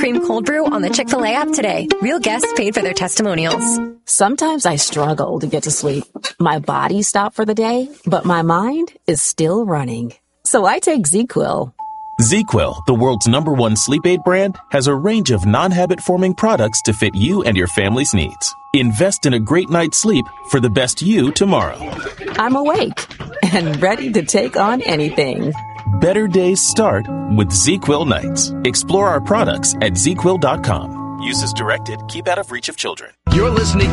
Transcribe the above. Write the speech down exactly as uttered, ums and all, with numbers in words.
cream cold brew on the Chick-fil-A app today. Real guests paid for their testimonials. Sometimes I struggle to get to sleep. My body stopped for the day, but my mind is still running. So I take ZzzQuil. ZzzQuil, the world's number one sleep aid brand, has a range of non-habit-forming products to fit you and your family's needs. Invest in a great night's sleep for the best you tomorrow. I'm awake and ready to take on anything. Better days start with ZzzQuil nights. Explore our products at zzzquil dot com. Use as directed. Keep out of reach of children. You're listening